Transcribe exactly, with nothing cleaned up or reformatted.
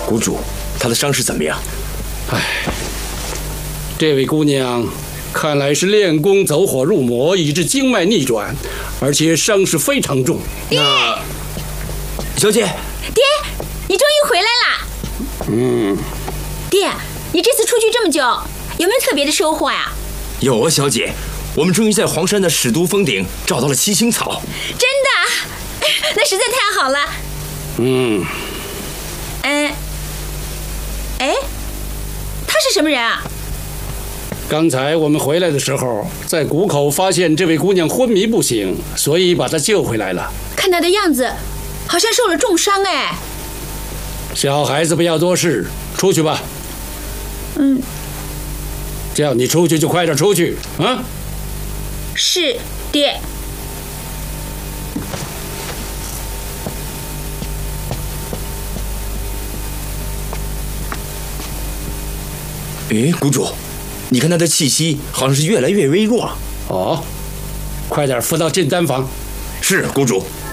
谷主，她的伤势怎么样？ 唉，这位姑娘看来是练功走火入魔，以致经脉逆转，而且伤势非常重。 那，小姐， 爹，你终于回来啦！ 嗯， 爹，你这次出去这么久，有没有特别的收获呀？ 有啊，小姐，我们终于在黄山的始都峰顶找到了七星草。 真的？那实在太好了。 嗯。 嗯。哎，他是什么人啊？ 刚才我们回来的时候，在谷口发现这位姑娘昏迷不醒，所以把她救回来了。 看她的样子，好像受了重伤哎。 小孩子不要多事，出去吧。 嗯。 叫你出去就快点出去啊！ 是，爹。 诶，谷主，你看他的气息好像是越来越微弱。 哦，快点扶到进丹房。 是，谷主。